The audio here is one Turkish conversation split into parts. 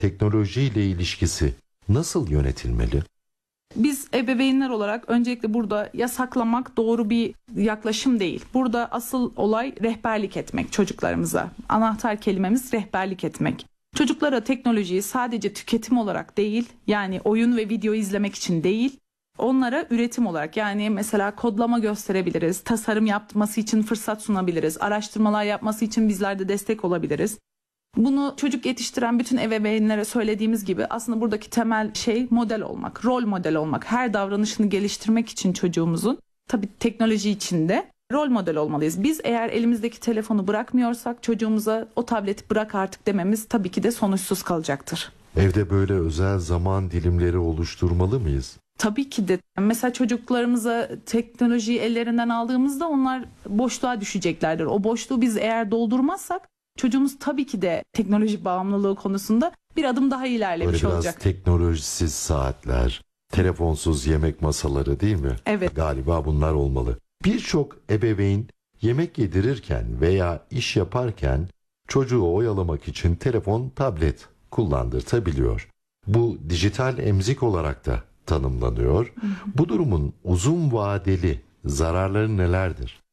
teknolojiyle ilişkisi nasıl yönetilmeli? Biz ebeveynler olarak öncelikle burada yasaklamak doğru bir yaklaşım değil. Burada asıl olay rehberlik etmek çocuklarımıza. Anahtar kelimemiz rehberlik etmek. Çocuklara teknolojiyi sadece tüketim olarak değil, yani oyun ve video izlemek için değil, onlara üretim olarak, yani mesela kodlama gösterebiliriz, tasarım yapması için fırsat sunabiliriz, araştırmalar yapması için bizler de destek olabiliriz. Bunu çocuk yetiştiren bütün ebeveynlere söylediğimiz gibi aslında buradaki temel şey model olmak, rol model olmak. Her davranışını geliştirmek için çocuğumuzun, tabii teknoloji içinde rol model olmalıyız. Biz eğer elimizdeki telefonu bırakmıyorsak çocuğumuza o tableti bırak artık dememiz tabii ki de sonuçsuz kalacaktır. Evde böyle özel zaman dilimleri oluşturmalı mıyız? Tabii ki de. Mesela çocuklarımıza teknolojiyi ellerinden aldığımızda onlar boşluğa düşeceklerdir. O boşluğu biz eğer doldurmazsak çocuğumuz tabii ki de teknoloji bağımlılığı konusunda bir adım daha ilerlemiş böyle biraz olacak. teknolojisiz saatler, telefonsuz yemek masaları değil mi? Evet. Galiba bunlar olmalı. Birçok ebeveyn yemek yedirirken veya iş yaparken çocuğu oyalamak için telefon, tablet kullandırtabiliyor. Bu dijital emzik olarak da tanımlanıyor. Bu durumun uzun vadeli zararları nelerdir?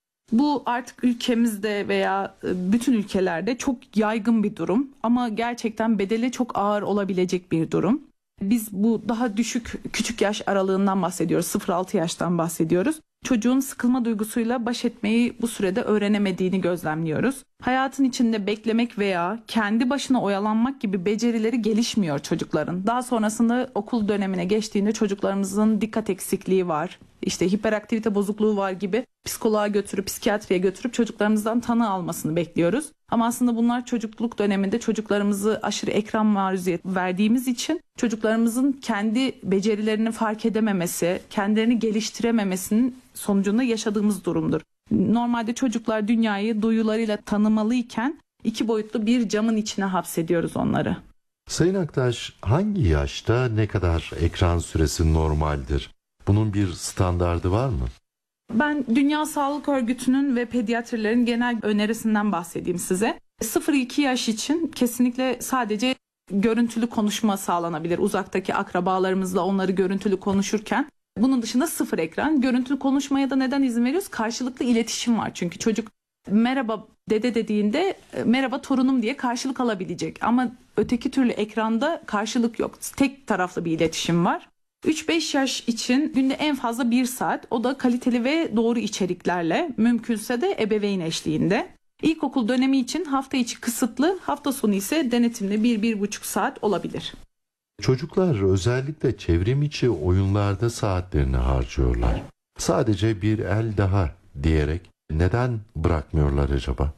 Bu artık ülkemizde veya bütün ülkelerde çok yaygın bir durum ama gerçekten bedeli çok ağır olabilecek bir durum. Biz bu daha küçük yaş aralığından bahsediyoruz. 0-6 yaştan bahsediyoruz. Çocuğun sıkılma duygusuyla baş etmeyi bu sürede öğrenemediğini gözlemliyoruz. Hayatın içinde beklemek veya kendi başına oyalanmak gibi becerileri gelişmiyor çocukların. Daha sonrasında okul dönemine geçtiğinde çocuklarımızın dikkat eksikliği var, İşte hiperaktivite bozukluğu var gibi psikoloğa götürüp, psikiyatriye götürüp çocuklarımızdan tanı almasını bekliyoruz. Ama aslında bunlar çocukluk döneminde çocuklarımızı aşırı ekran maruziyet verdiğimiz için çocuklarımızın kendi becerilerini fark edememesi, kendilerini geliştirememesinin sonucunda yaşadığımız durumdur. Normalde çocuklar dünyayı duyularıyla tanımalıyken 2 boyutlu bir camın içine hapsediyoruz onları. Sayın Aktaş, hangi yaşta ne kadar ekran süresi normaldir? Bunun bir standardı var mı? Ben Dünya Sağlık Örgütü'nün ve pediatrilerin genel önerisinden bahsedeyim size. 0-2 yaş için kesinlikle sadece görüntülü konuşma sağlanabilir. Uzaktaki akrabalarımızla onları görüntülü konuşurken. Bunun dışında 0 ekran. Görüntülü konuşmaya da neden izin veriyoruz? Karşılıklı iletişim var. Çünkü çocuk merhaba dede dediğinde merhaba torunum diye karşılık alabilecek. Ama öteki türlü ekranda karşılık yok. Tek taraflı bir iletişim var. 3-5 yaş için günde en fazla 1 saat, o da kaliteli ve doğru içeriklerle, mümkünse de ebeveyn eşliğinde. İlkokul dönemi için hafta içi kısıtlı, hafta sonu ise denetimli 1-1,5 saat olabilir. Çocuklar özellikle çevrim içi oyunlarda saatlerini harcıyorlar. Sadece bir el daha diyerek neden bırakmıyorlar acaba?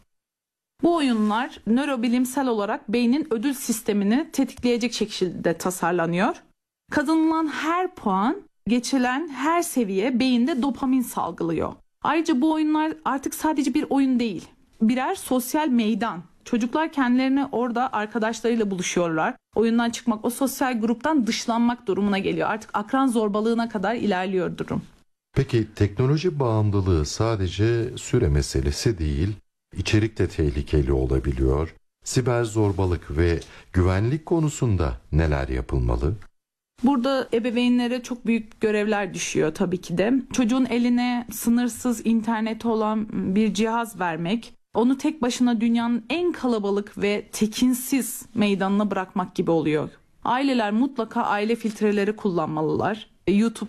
Bu oyunlar nörobilimsel olarak beynin ödül sistemini tetikleyecek şekilde tasarlanıyor. Kazanılan her puan, geçilen her seviye beyinde dopamin salgılıyor. Ayrıca bu oyunlar artık sadece bir oyun değil, birer sosyal meydan. Çocuklar kendilerini orada arkadaşlarıyla buluşuyorlar. Oyundan çıkmak, o sosyal gruptan dışlanmak durumuna geliyor. Artık akran zorbalığına kadar ilerliyor durum. Peki teknoloji bağımlılığı sadece süre meselesi değil, içerik de tehlikeli olabiliyor. Siber zorbalık ve güvenlik konusunda neler yapılmalı? Burada ebeveynlere çok büyük görevler düşüyor tabii ki de. Çocuğun eline sınırsız interneti olan bir cihaz vermek, onu tek başına dünyanın en kalabalık ve tekinsiz meydanına bırakmak gibi oluyor. Aileler mutlaka aile filtreleri kullanmalılar. YouTube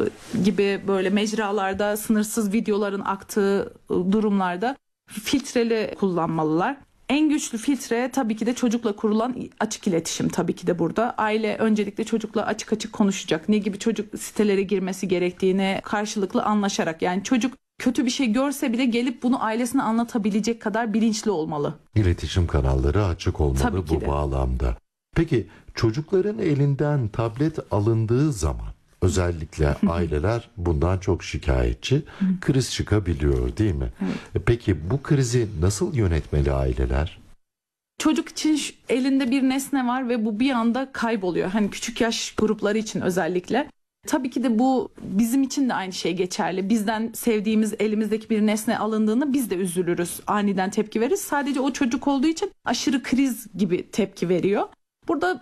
gibi böyle mecralarda sınırsız videoların aktığı durumlarda filtreli kullanmalılar. En güçlü filtre tabii ki de çocukla kurulan açık iletişim tabii ki de burada. Aile öncelikle çocukla açık açık konuşacak. Ne gibi çocuk sitelere girmesi gerektiğini karşılıklı anlaşarak. Yani çocuk kötü bir şey görse bile gelip bunu ailesine anlatabilecek kadar bilinçli olmalı. İletişim kanalları açık olmalı bu bağlamda. Peki çocukların elinden tablet alındığı zaman özellikle aileler bundan çok şikayetçi, kriz çıkabiliyor değil mi? Evet. Peki bu krizi nasıl yönetmeli aileler? Çocuk için elinde bir nesne var ve bu bir anda kayboluyor. Hani küçük yaş grupları için özellikle. Tabii ki de bu bizim için de aynı şey geçerli. Bizden sevdiğimiz elimizdeki bir nesne alındığında biz de üzülürüz. Aniden tepki veririz. Sadece o çocuk olduğu için aşırı kriz gibi tepki veriyor. Burada